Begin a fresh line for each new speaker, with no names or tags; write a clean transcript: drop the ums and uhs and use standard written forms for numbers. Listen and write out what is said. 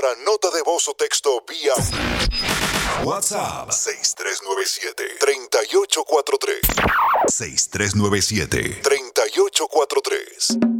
para nota de voz o texto vía WhatsApp 6397-3843. 6397-3843.